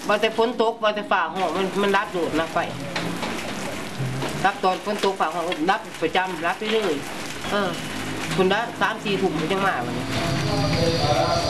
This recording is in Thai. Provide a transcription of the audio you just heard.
ว่าแต่ฝนตกว่าแต่ฝ่าห้องมันรับโดดนะไฟรับตอนฝนตกฝ่าห้องรับประจำรับไปเรื่อยคุณได้3-4 ถุ่มมันยังมาวันนี้